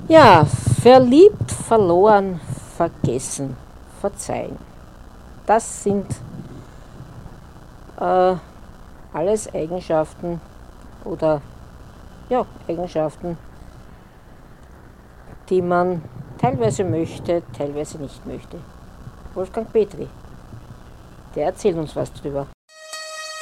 Ja, verliebt, verloren, vergessen, verzeihen. Das sind alles Eigenschaften oder ja, Eigenschaften, die man teilweise möchte, teilweise nicht möchte. Wolfgang Petri, der erzählt uns was drüber.